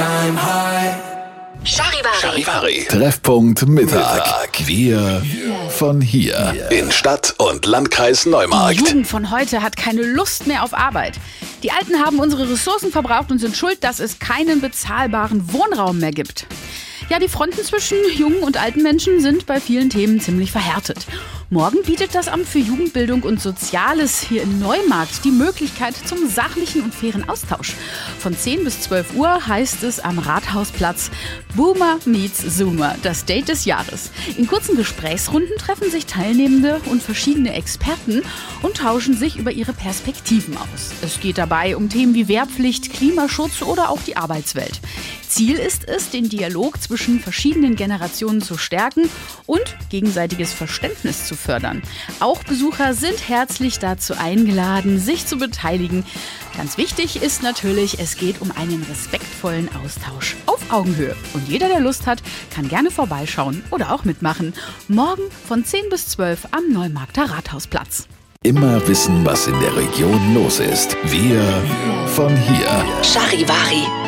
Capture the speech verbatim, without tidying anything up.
Charivari. Charivari. Treffpunkt Mittag. Wir von hier. In Stadt und Landkreis Neumarkt. Die Jugend von heute hat keine Lust mehr auf Arbeit. Die Alten haben unsere Ressourcen verbraucht und sind schuld, dass es keinen bezahlbaren Wohnraum mehr gibt. Ja, die Fronten zwischen jungen und alten Menschen sind bei vielen Themen ziemlich verhärtet. Morgen bietet das Amt für Jugendbildung und Soziales hier in Neumarkt die Möglichkeit zum sachlichen und fairen Austausch. Von zehn bis zwölf Uhr heißt es am Rathausplatz Boomer meets Zoomer, das Date des Jahres. In kurzen Gesprächsrunden treffen sich Teilnehmende und verschiedene Experten und tauschen sich über ihre Perspektiven aus. Es geht dabei um Themen wie Wehrpflicht, Klimaschutz oder auch die Arbeitswelt. Ziel ist es, den Dialog zwischen verschiedenen Generationen zu stärken und gegenseitiges Verständnis zu fördern. Auch Besucher sind herzlich dazu eingeladen, sich zu beteiligen. Ganz wichtig ist natürlich, es geht um einen respektvollen Austausch auf Augenhöhe. Und jeder, der Lust hat, kann gerne vorbeischauen oder auch mitmachen. Morgen von zehn bis zwölf am Neumarkter Rathausplatz. Immer wissen, was in der Region los ist. Wir von hier. Charivari.